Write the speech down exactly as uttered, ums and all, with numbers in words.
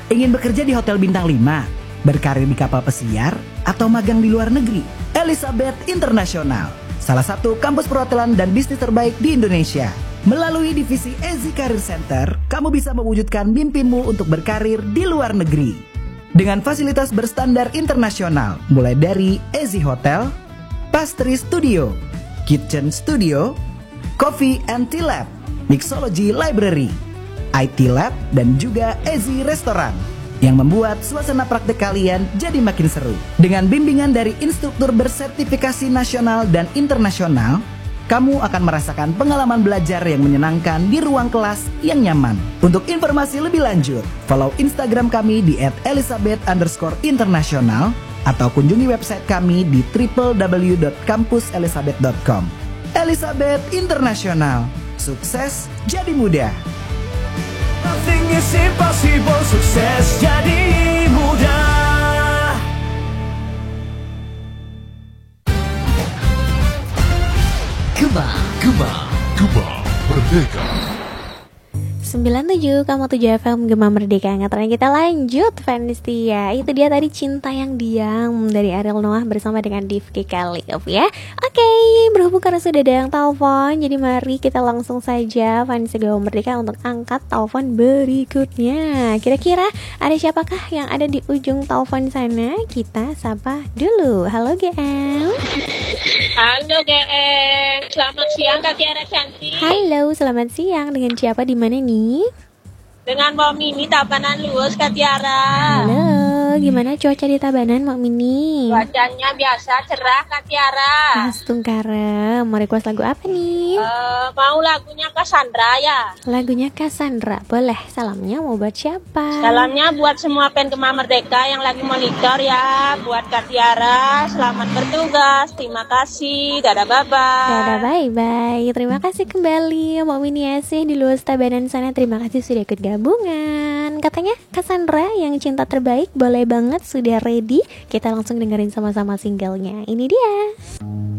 Ingin bekerja di hotel bintang lima, berkarir di kapal pesiar, atau magang di luar negeri? Elizabeth International, salah satu kampus perhotelan dan bisnis terbaik di Indonesia. Melalui divisi E Z I Career Center, kamu bisa mewujudkan mimpimu untuk berkarir di luar negeri. Dengan fasilitas berstandar internasional, mulai dari E Z I Hotel, Pastry Studio, Kitchen Studio, Coffee and Tea Lab, Mixology Library, I T Lab, dan juga E Z I Restoran, yang membuat suasana praktek kalian jadi makin seru. Dengan bimbingan dari instruktur bersertifikasi nasional dan internasional, kamu akan merasakan pengalaman belajar yang menyenangkan di ruang kelas yang nyaman. Untuk informasi lebih lanjut, follow Instagram kami di et elizabeth underscore international atau kunjungi website kami di w w w dot kampus elizabeth dot com. Elizabeth International, sukses jadi mudah. Nothing is impossible, sukses jadi mudah. Gema, Gema, Gema Merdeka. sembilan puluh tujuh koma tujuh F M Gema Merdeka. Ngetren kita lanjut Vanistia. Itu dia tadi Cinta Yang Diam dari Ariel Noah bersama dengan Rifqi Khalif ya. Oke, berhubung karena sudah ada yang telepon, jadi mari kita langsung saja Vanistia Gema Merdeka untuk angkat telepon berikutnya. Kira-kira ada siapakah yang ada di ujung telepon sana? Kita sapa dulu. Halo G M. Halo G M. Selamat siang Kak Tiara Cantik. Halo, selamat siang. Dengan siapa di mana nih? Dengan Mbak Mini Tabanan Luas Kak Tiara. Halo, gimana cuaca di Tabanan Mbak Mini? Cuacanya biasa cerah Kak Tiara. Mas Tungkara, mau request lagu apa nih? Uh, mau lagunya Cassandra ya? Lagunya Cassandra, boleh. Salamnya mau buat siapa? Salamnya buat semua fan Gema Merdeka yang lagi monitor ya. Buat Kak Tiara, selamat bertugas. Terima kasih. Dadah bye-bye. Dadah bye-bye. Terima kasih kembali Mbak Mini Asih di luar Tabanan sana. Terima kasih sudah ikut gabungan. Katanya Cassandra yang cinta terbaik, boleh banget, sudah ready. Kita langsung dengerin sama-sama singlenya. Ini dia.